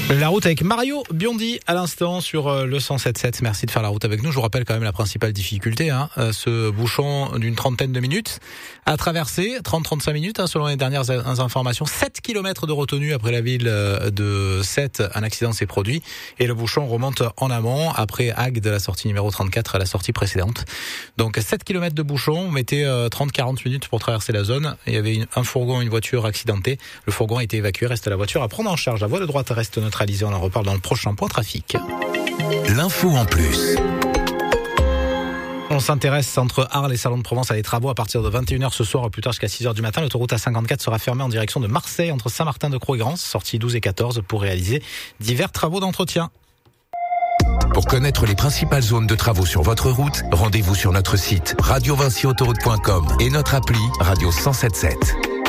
La route avec Mario Biondi à l'instant sur le 107.7. Merci de faire la route avec nous. Je vous rappelle quand même la principale difficulté, ce bouchon d'une trentaine de minutes à traverser, 30-35 minutes selon les dernières informations. 7 km de retenue après la ville de Sète, un accident s'est produit et le bouchon remonte en amont après Agde, la sortie numéro 34 à la sortie précédente. Donc 7 km de bouchon, vous mettez 30-40 minutes pour traverser la zone. Il y avait un fourgon et une voiture accidentée. Le fourgon a été évacué, reste la voiture à prendre en charge. La voie de droite reste neutralisée, on en reparle dans le prochain point trafic. L'info en plus. On s'intéresse entre Arles et Salon de Provence à des travaux à partir de 21h ce soir, ou plus tard jusqu'à 6h du matin. L'autoroute A54 sera fermée en direction de Marseille entre Saint-Martin-de-Croix et Grance, sortie 12 et 14, pour réaliser divers travaux d'entretien. Pour connaître les principales zones de travaux sur votre route, rendez-vous sur notre site radiovincyautoroute.com et notre appli Radio 107.7.